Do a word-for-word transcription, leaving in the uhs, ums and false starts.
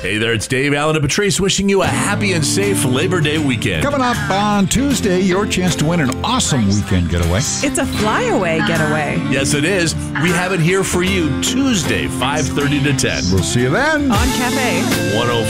Hey there, it's Dave, Allen, and Patrice wishing you a happy and safe Labor Day weekend. Coming up on Tuesday, your chance to win an awesome weekend getaway. It's a flyaway getaway. Yes, it is. We have it here for you Tuesday, five thirty to ten. We'll see you then. On Cafe one oh